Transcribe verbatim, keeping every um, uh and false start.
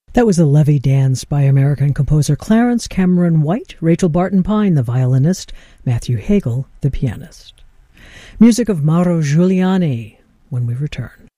That was a levee dance by American composer Clarence Cameron White, Rachel Barton Pine, the violinist, Matthew Hagel, the pianist. Music of Mauro Giuliani, when we return.